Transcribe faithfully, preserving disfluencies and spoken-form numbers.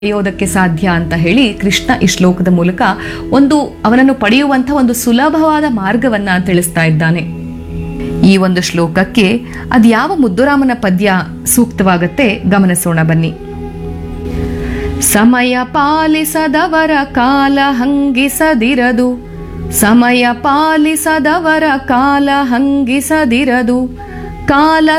ಪಡೆಯೋದಕ್ಕೆ ಸಾಧ್ಯ ಅಂತ ಹೇಳಿ ಕೃಷ್ಣ ಈ ಶ್ಲೋಕದ ಮೂಲಕ ಒಂದು ಅವನನ್ನು ಪಡೆಯುವಂತ ಒಂದು ಸುಲಭವಾದ ಮಾರ್ಗವನ್ನ ತಿಳಿಸ್ತಾ ಇದ್ದಾನೆ. ಈ ಒಂದು ಶ್ಲೋಕಕ್ಕೆ ಅದ್ಯಾವ ಮುದ್ದುರಾಮನ ಪದ್ಯ ಸೂಕ್ತವಾಗತ್ತೆ ಗಮನಿಸೋಣ ಬನ್ನಿ. ಸಮಯ ಪಾಲಿಸದವರ ಕಾಲ ಹಂಗಿಸದಿರದು, ಸಮಯ ಪಾಲಿಸದವರ ಕಾಲ ಹಂಗಿಸದಿರದು, ಕಾಲ